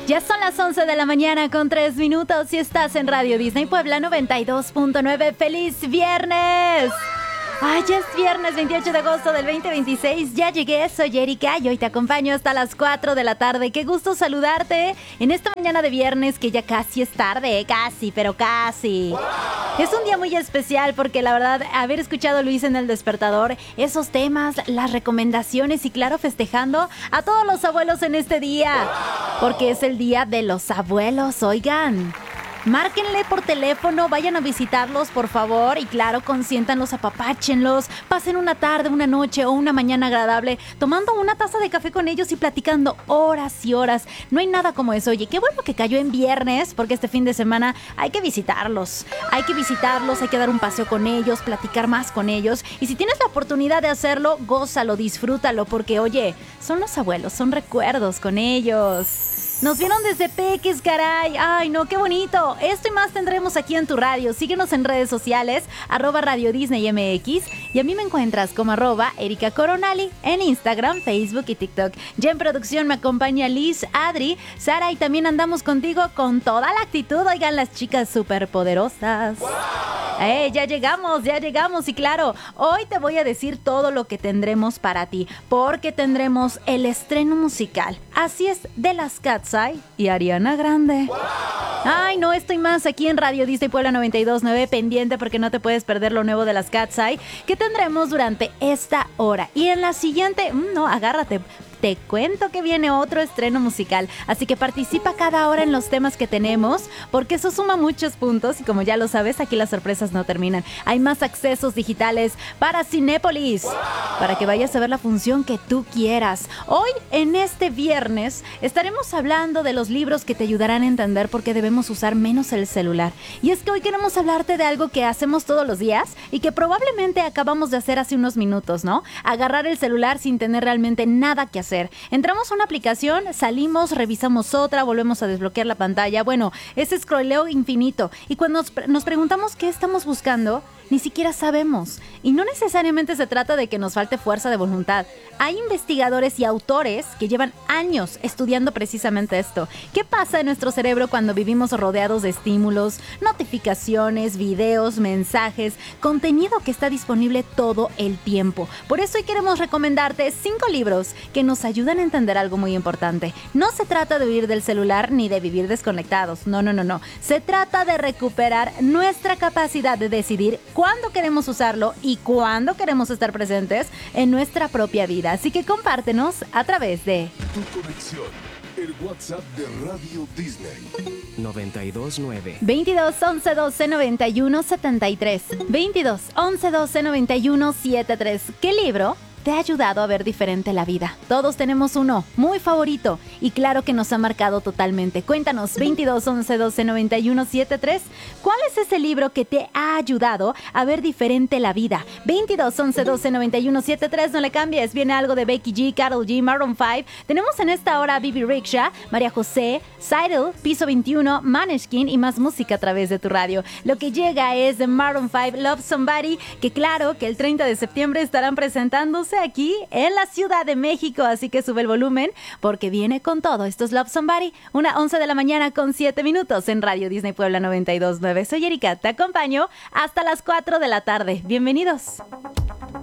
Ya son las 11 de la mañana con 3 minutos y estás en Radio Disney Puebla 92.9. ¡Feliz viernes! Ay, ya es viernes 28 de agosto del 2026. Ya llegué, soy Erika y hoy te acompaño hasta las 4 de la tarde. Qué gusto saludarte en esta mañana de viernes que ya casi es tarde, casi, pero casi. Es un día muy especial porque la verdad, haber escuchado a Luis en El Despertador, esos temas, las recomendaciones y claro, festejando a todos los abuelos en este día. Porque es el día de los abuelos, oigan. Márquenle por teléfono, vayan a visitarlos, por favor. Y claro, consiéntanlos, apapáchenlos. Pasen una tarde, una noche o una mañana agradable tomando una taza de café con ellos y platicando horas y horas. No hay nada como eso. Oye, qué bueno que cayó en viernes, porque este fin de semana hay que visitarlos. Hay que dar un paseo con ellos, platicar más con ellos. Y si tienes la oportunidad de hacerlo, gózalo, disfrútalo, porque oye, son los abuelos, son recuerdos con ellos. Nos vieron desde Peques, caray. Ay, no, qué bonito. Esto y más tendremos aquí en tu radio. Síguenos en redes sociales, @Radio Disney MX. Y a mí me encuentras como @Erika Coronali en Instagram, Facebook y TikTok. Ya en producción me acompaña Liz, Adri, Sara y también andamos contigo con toda la actitud. Oigan, las chicas superpoderosas. ¡Wow! Ya llegamos y claro, hoy te voy a decir todo lo que tendremos para ti, porque tendremos el estreno musical. Así es, de las Katseye y Ariana Grande. ¡Wow! Ay, no, estoy más aquí en Radio Disney Puebla 92.9, pendiente porque no te puedes perder lo nuevo de las Katseye que tendremos durante esta hora. Y en la siguiente, agárrate. Te cuento que viene otro estreno musical, así que participa cada hora en los temas que tenemos, porque eso suma muchos puntos y como ya lo sabes, aquí las sorpresas no terminan. Hay más accesos digitales para Cinépolis, para que vayas a ver la función que tú quieras. Hoy, en este viernes, estaremos hablando de los libros que te ayudarán a entender por qué debemos usar menos el celular. Y es que hoy queremos hablarte de algo que hacemos todos los días y que probablemente acabamos de hacer hace unos minutos, ¿no? Agarrar el celular sin tener realmente nada que hacer. Entramos a una aplicación, salimos, revisamos otra, volvemos a desbloquear la pantalla. Bueno, ese scrolleo infinito. Y cuando nos preguntamos qué estamos buscando, ni siquiera sabemos. Y no necesariamente se trata de que nos falte fuerza de voluntad. Hay investigadores y autores que llevan años estudiando precisamente esto. ¿Qué pasa en nuestro cerebro cuando vivimos rodeados de estímulos, notificaciones, videos, mensajes, contenido que está disponible todo el tiempo? Por eso hoy queremos recomendarte 5 libros que nos ayudan a entender algo muy importante. No se trata de huir del celular ni de vivir desconectados. No. Se trata de recuperar nuestra capacidad de decidir cuándo queremos usarlo y cuándo queremos estar presentes en nuestra propia vida. Así que compártenos a través de Tu conexión, el WhatsApp de Radio Disney. 929 22 11 12 91 73 22 11 12 91 73. ¿Qué libro te ha ayudado a ver diferente la vida? Todos tenemos uno muy favorito y claro que nos ha marcado totalmente. Cuéntanos, 22 11 12 91 73. ¿Cuál es ese libro que te ha ayudado a ver diferente la vida? 22 11 12 91 73. No le cambies. Viene algo de Becky G, Karol G, Maroon 5. Tenemos en esta hora a Bibi Rexha, María José, Seidel, Piso 21, Maneskin y más música a través de tu radio. Lo que llega es de Maroon 5, Love Somebody, que claro que el 30 de septiembre estarán presentándose aquí en la Ciudad de México, así que sube el volumen porque viene con todo. Esto es Love Somebody, 11 de la mañana con 7 minutos en Radio Disney Puebla 92.9. Soy Erika, te acompaño hasta las 4 de la tarde. Bienvenidos.